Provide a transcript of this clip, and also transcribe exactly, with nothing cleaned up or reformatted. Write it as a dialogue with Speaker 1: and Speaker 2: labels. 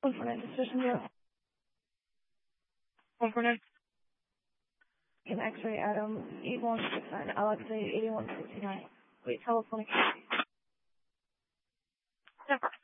Speaker 1: One for nine, decision zero.
Speaker 2: One for nine.
Speaker 1: An X-ray Adam eight one six nine, Alexei eighty-one sixty-nine. Wait, telephonic.
Speaker 2: Never.